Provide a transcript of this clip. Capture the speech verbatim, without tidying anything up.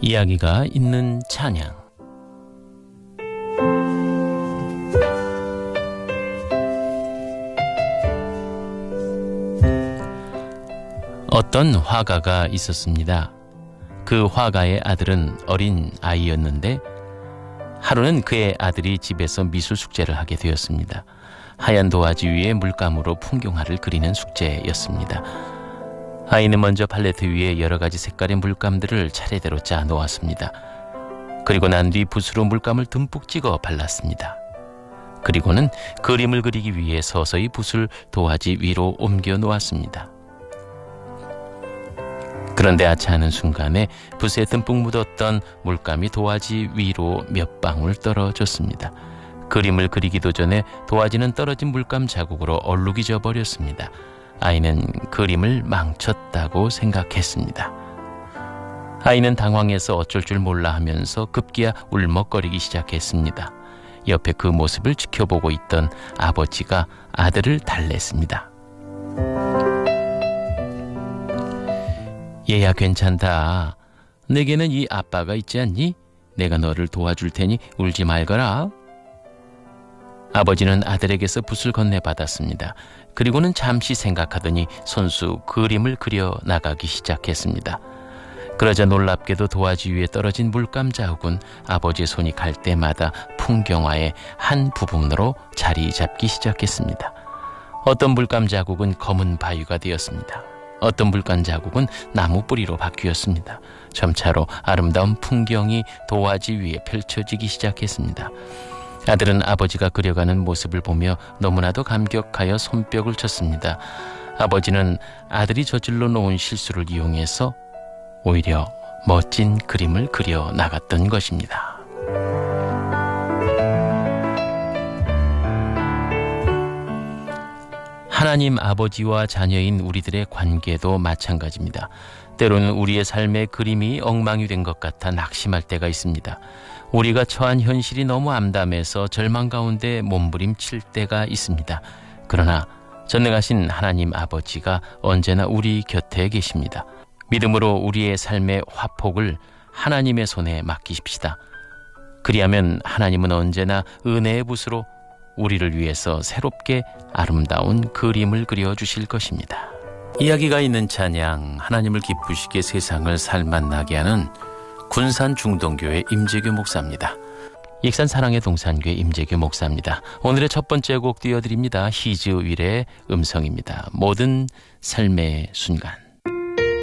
이야기가 있는 찬양. 어떤 화가가 있었습니다. 그 화가의 아들은 어린 아이였는데 하루는 그의 아들이 집에서 미술 숙제를 하게 되었습니다. 하얀 도화지 위에 물감으로 풍경화를 그리는 숙제였습니다. 아이는 먼저 팔레트 위에 여러 가지 색깔의 물감들을 차례대로 짜 놓았습니다. 그리고 난 뒤 붓으로 물감을 듬뿍 찍어 발랐습니다. 그리고는 그림을 그리기 위해 서서히 붓을 도화지 위로 옮겨 놓았습니다. 그런데 아차하는 순간에 붓에 듬뿍 묻었던 물감이 도화지 위로 몇 방울 떨어졌습니다. 그림을 그리기도 전에 도화지는 떨어진 물감 자국으로 얼룩이져 버렸습니다. 아이는 그림을 망쳤다고 생각했습니다. 아이는 당황해서 어쩔 줄 몰라 하면서 급기야 울먹거리기 시작했습니다. 옆에 그 모습을 지켜보고 있던 아버지가 아들을 달랬습니다. 얘야, 괜찮다. 내게는 이 아빠가 있지 않니? 내가 너를 도와줄 테니 울지 말거라. 아버지는 아들에게서 붓을 건네받았습니다. 그리고는 잠시 생각하더니 손수 그림을 그려 나가기 시작했습니다. 그러자 놀랍게도 도화지 위에 떨어진 물감 자국은 아버지의 손이 갈 때마다 풍경화의 한 부분으로 자리 잡기 시작했습니다. 어떤 물감 자국은 검은 바위가 되었습니다. 어떤 물감 자국은 나무 뿌리로 바뀌었습니다. 점차로 아름다운 풍경이 도화지 위에 펼쳐지기 시작했습니다. 아들은 아버지가 그려가는 모습을 보며 너무나도 감격하여 손뼉을 쳤습니다. 아버지는 아들이 저질러 놓은 실수를 이용해서 오히려 멋진 그림을 그려 나갔던 것입니다. 하나님 아버지와 자녀인 우리들의 관계도 마찬가지입니다. 때로는 우리의 삶의 그림이 엉망이 된 것 같아 낙심할 때가 있습니다. 우리가 처한 현실이 너무 암담해서 절망 가운데 몸부림칠 때가 있습니다. 그러나 전능하신 하나님 아버지가 언제나 우리 곁에 계십니다. 믿음으로 우리의 삶의 화폭을 하나님의 손에 맡기십시다. 그리하면 하나님은 언제나 은혜의 붓으로 우리를 위해서 새롭게 아름다운 그림을 그려주실 것입니다. 이야기가 있는 찬양, 하나님을 기쁘시게 세상을 살맛나게 하는 군산 중동교회 임재규 목사입니다. 익산 사랑의 동산교회 임재규 목사입니다. 오늘의 첫 번째 곡 띄워드립니다. 히즈윌의 음성입니다. 모든 삶의 순간.